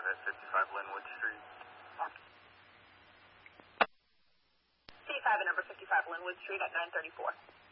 at 55 Linwood Street. C5 at number 55 Linwood Street at 934.